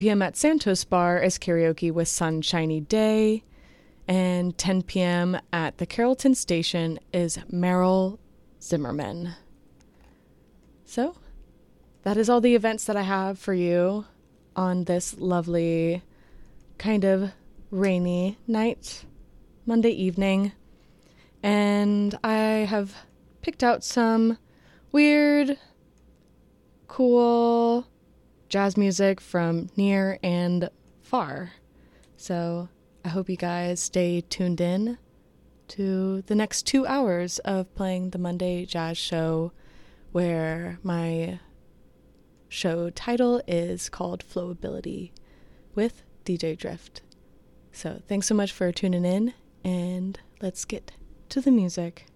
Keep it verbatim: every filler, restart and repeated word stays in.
p m at Santos Bar is karaoke with Sunshiny Day, and ten p.m. at the Carrollton Station is Meryl Zimmerman. So, that is all the events that I have for you on this lovely, kind of rainy night, Monday evening. And I have picked out some weird, cool jazz music from near and far. So I hope you guys stay tuned in to the next two hours of playing the Monday Jazz Show, where my show title is called Flowability with D J Drift. So thanks so much for tuning in, and let's get to the music.